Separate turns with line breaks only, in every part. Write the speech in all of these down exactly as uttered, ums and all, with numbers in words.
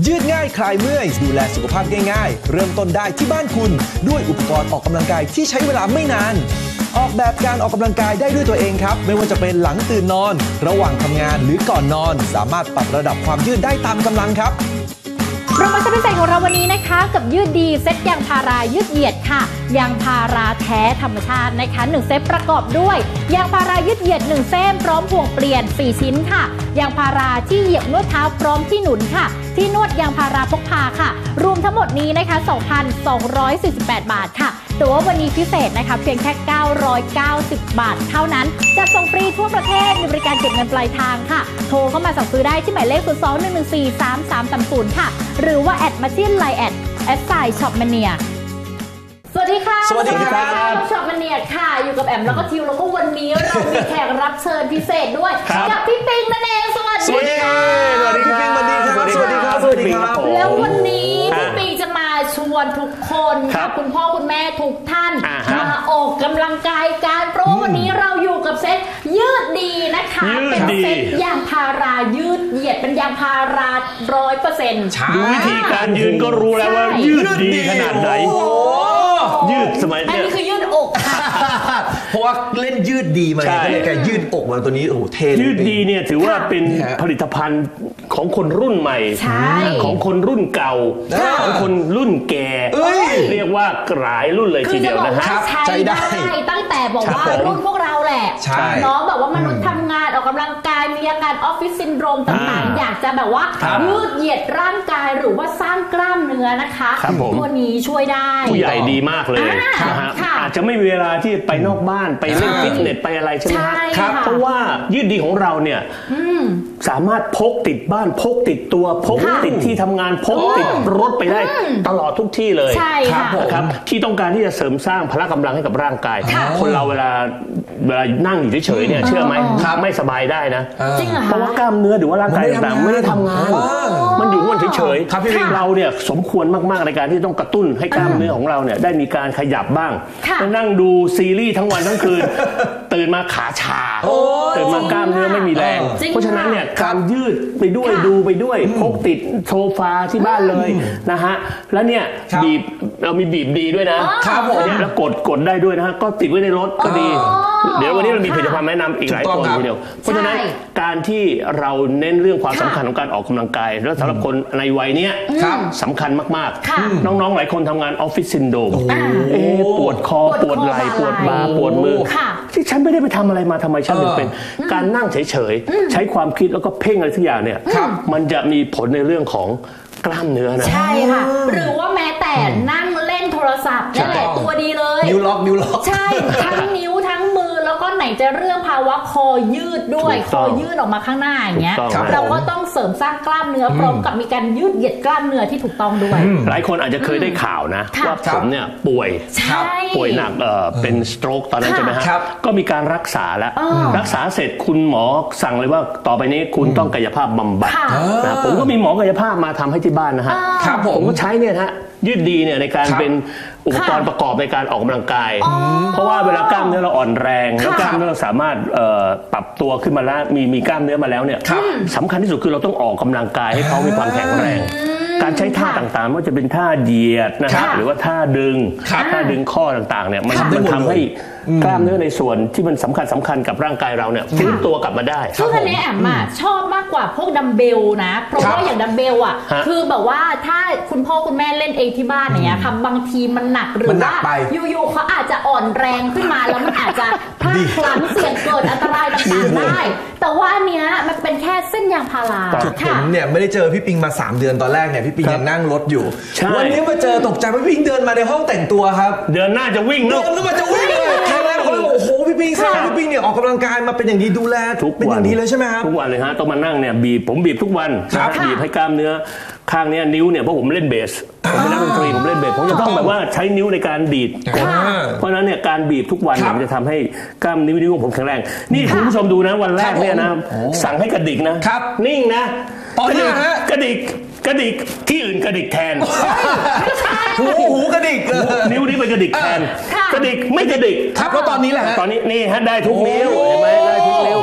ยืดง่ายคลายเมื่อยดูแลสุขภาพง่ายๆเริ่มต้นได้ที่บ้านคุณด้วยอุปกรณ์ออกกำลังกายที่ใช้เวลาไม่นานออกแบบการออกกำลังกายได้ด้วยตัวเองครับไม่ว่าจะเป็นหลังตื่นนอนระหว่างทำงานหรือก่อนนอนสามารถปรับระดับความยืดได้ตามกำลังครับ
โปรโมชั่นพิเศษของเราวันนี้นะคะกับยืดดีเซ็ตยางพารายืดเหยียดค่ะยางพาราแท้ธรรมชาตินะคะหนึ่งเซ็ตประกอบด้วยยางพารายืดเหยียดหนึ่งเส้นพร้อมห่วงเปลี่ยนสี่ชิ้นค่ะยางพาราที่เหยียบนวดเท้าพร้อมที่หนุนค่ะที่นวดยางพาราพกพาค่ะรวมทั้งหมดนี้นะคะ สองพันสองร้อยสี่สิบแปด บาทค่ะแต่ว่าวันนี้พิเศษนะคะเพียงแค่เก้าร้อยเก้าสิบบาทเท่านั้นจัดส่งฟรีทั่วประเทศมีบริการเก็บเงินปลายทางค่ะโทรเข้ามาสั่งซื้อได้ที่หมายเลขศูนย์ สอง หนึ่ง หนึ่ง สี่ สาม สาม สาม ศูนย์ค่ะหรือว่าแอดมาที่ไลน์แอดแอดไซน์ช็อปแมเนียสวัสดีค่ะ
สวัสดีครับ
ช็อปแมเนียค่ะอยู่กับแอมแล้วก็ทิวแล้วก็วันนี้เรามีแขกรับเชิญพิเศษด้วยกับพี่ปิงนั่นเองสวัสดีค่ะ
สวัสดีพี่ปิงสวัสดีครับสวัสดีครับสวัสดีครับ
แล้ววันนี้พี่ปิงจะมาชวนทุกคนกับคุณพ่อคุณแม่ทุกท่านมาออกกำลังกายกันเพราะวันนี้เราอยู่กับเซ็ตยืดดีนะคะเป็นเซ็ตยางพารายืดเหยียดเป็นยางพาราร้อยเปอร์เซ็นต์
ดูวิธีการยืนก็รู้แล้วว่ายืดดีขนาดไหนยืดสมัย
อันนี้คือยืดอกค่ะ
เพราะว่าเล่นยืดดีมาก็เลยการยืดอกมาตัวนี้โอ้โหเท่
ยืดดีเนี่ยถือว่าเป็นผลิตภัณฑ์ของคนรุ่นใหม่ของคนรุ่นเก่าของคนรุ่นแก่เรียกว่าหลายรุ่นเลยทีเดียวนะฮะ
ใช้ได้ตั้งแต่บอกว่ารุ่นพวกเราแหละน้องแบบว่ามนุษย์ทำงานออกกำลังกายมีอาการออฟฟิศซินโดรมต่างๆอยากจะแบบว่ายืดเหยียดร่างกายหรือว่าสร้างกล้ามเนื้อนะคะตัวนี้ช่วยได้
ผู้ใหญ่ดีมากเลยนะฮะอาจจะไม่มีเวลาที่ไปนอกบ้านไปเล่นฟิตเนสไปอะไรใช่ไหมฮะเพราะว่ายืดดีของเราเนี่ยสามารถพกติดบ้านพกติดตัวพกติดที่ทำงานพกติดรถไปได้ตลอดทุกที่เลย
ใช่ค่ะ
ครับที่ต้องการที่จะเสริมสร้างพละกำลังให้กับร่างกายคนเราเวลาเวลานั่งอยู่เฉยๆเนี่ยเชื่อไหมไม่สบายได้นะเพราะว่ากล้ามเนื้อหรือว่าร่างกายต่างๆไม่ได้ทำงานมันอยู่มันเฉยๆเราเนี่ยสมควรมากๆในการที่ต้องกระตุ้นให้กล้ามเนื้อของเราเนี่ยได้มีการขยับบ้างไปนั่งดูซีรีส์ทั้งวันทั้งคืนตื่นมาขาชาตื่นมากล้ามเนื้อไม่มีแรงเพราะฉะนั้นเนี่ยการยืดไปด้วยดูไปด้วยพกติดโซฟาที่บ้านเลยนะฮะแล้วเนี่ยบีบเรามีบีบดีด้วยนะครับผมแล้วกดกดได้ด้วยนะฮะก็ติดไว้ในรถก็ดีเดี๋ยววันนี้เรามีผลิตภัณฑ์แนะนำอีกหลายตัวทีเดียวเพราะฉะนั้นการที่เราเน้นเรื่องความสำคัญของการออกกำลังกายแล้วสำหรับคนในวัยนี้สำคัญมากๆน้องๆหลายคนทำงานออฟฟิศซินโดรมปวดคอปวดไหล่ปวดบ่าปวดมือที่ฉันไม่ได้ไปทำอะไรมาทำไมฉันถึงเป็นการนั่งเฉยๆใช้ความคิดแล้วก็เพ่งอะไรทุกอย่างเนี่ยมันจะมีผลในเรื่องของกล้ามเนื้อนะ
ใช่ค่ะหรือว่าแม้แต่นั่งเล่นโทรศัพท์นี่แหละตัวดีเลย
นิ้วล็อกนิ้วล็อก
ใช่ทั้งนิ้วทั้งมือแล้วก็ไหนจะเรื่องภาวะคอยืดด้วยคอยืดออกมาข้างหน้าอย่างเงี้ยเราก็ต้องเสริมสร้างกล้ามเนื้อพร้อมกับมีการยืดเหยียดกล้ามเนื้อที่ถูกต้องด้วย
หลายคนอาจจะเคยได้ข่าวนะว่าผมเนี่ยป่วยป่วยหนักเอ่อเป็นสโตรกตอนนั้นใช่ไหมฮะก็มีการรักษาแล้วรักษาเสร็จคุณหมอสั่งเลยว่าต่อไปนี้คุณต้องกายภาพบำบัดนะผมก็มีหมอกายภาพมาทำให้ที่บ้านนะฮะผมก็ใช้เนี่ยฮะยืดดีเนี่ยในการเป็นอุปกรณ์ประกอบในการออกกำลังกายเพราะว่าเวลากล้ามเนื้อเราอ่อนแรงแล้วกล้ามเนื้อเราสามารถปรับตัวขึ้นมาแล้วมีมีกล้ามเนื้อมาแล้วเนี่ยสำคัญที่สุดคือเราต้องออกกำลังกายให้เขามีความแข็งแรงการใช้ท่าต่างๆไม่ว่าจะเป็นท่าเหยียดนะฮะหรือว่าท่าดึงท่าดึงข้อต่างๆเนี่ยมันมันทำให้กล้ามเนื้อในส่วนที่มันสำคัญสำคัญกับร่างกายเราเนี่ยฟื้นตัวกลับมาได้
ซึ่งอันนี้แอมอ่ะชอบมากกว่าพวกดัมเบลนะเพราะว่าอย่างดัมเบลอ่ะคือแบบว่าถ้าคุณพ่อคุณแม่เล่นเองที่บ้านอย่างเงี้ยค่ะบางทีมันหนักหรือว่าอยู่ๆเขาอาจจะอ่อนแรงขึ้นมาแล้วมันอาจจะพลาดพลั้งเสี่ยงเกิดอันตรายต่างๆได้แต่ว่าเนี้ยมันเป็นแค่เส้นยางพารา
ผมเนี่ยไม่ได้เจอพี่ปิงมาสามเดือนตอนแรกเนี่ยพี่ปิงยังนั่งรถอยู่วันนี้มาเจอตกใจว่าพี่ปิงเดินมาในห้องแต่งตัวครับ
เดินหน้าจะวิ่ง
เดินแล้วมันจะวิ่งเลยครั้งแรกเขาเลยบอกโอ้โหพี่ปิงแสดงพี่ปิงเนี่ยออกกำลังกายมาเป็นอย่างดีดูแลเป็นอย่างดีเลยใช่ไหมครับ
ทุกวันเลยฮะต้องมานั่งเนี่ยบีบผมบีบทุกวันบีบให้กล้ามเนื้อข้างนี้นิ้วเนี่ยเพราะผมเล่นเบสผมเป็นนักดนตรีผมเล่นเบสผมจะต้องแบบว่าใช้นิ้วในการดีดเพราะนั้นเนี่ยการบีบทุกวันมันจะทำให้กล้ามนิ้วนิ้วของผมแข็งแรงนี่คุณผู้ชมดูนะวันแรกเนี่ยนะสั่งให้กระดิกนะนิ่งนะ
ตอนนี้
กระดิกกระดิกที่อื่นกระดิกแทน
หูหูกระดิก
นิ้วนี้ไปกระดิกแทนกระดิกไม่กระดิก
ครับเพราะตอนนี้แหละ
ตอนนี้นี่ฮะได้ทุกนิ้วเห็นไหมได้ทุกนิ้ว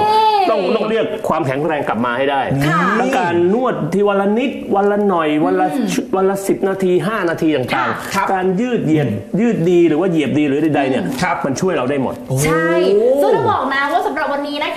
ต้องต้องเรียกความแข็งแรงกลับมาให้ได้แล้วการนวดที่วันละนิดวันละหน่อยวันละวันละสิบนาทีห้านาทีต่างๆการยืดเหยียดยืดดีหรือว่าเหยียบดีหรือใดๆเนี่ยมันช่วยเราได้หมด
ใช่ซึ่งต้องบอกนะว่าสำหรับวันนี้นะคะ